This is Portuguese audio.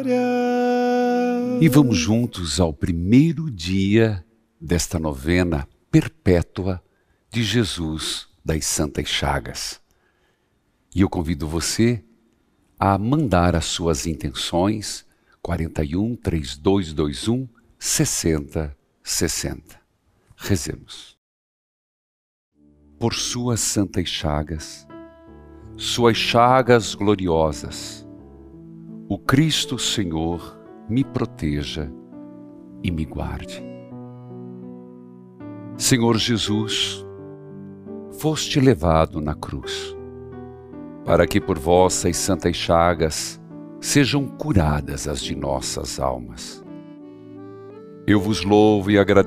E vamos juntos ao primeiro dia desta novena perpétua de Jesus das Santas Chagas. E eu convido você a mandar as suas intenções 41 3221 6060. Rezemos. Por suas santas chagas gloriosas, o Cristo Senhor me proteja e me guarde. Senhor Jesus, foste levado na cruz, para que por vossas santas chagas sejam curadas as de nossas almas. Eu vos louvo e agradeço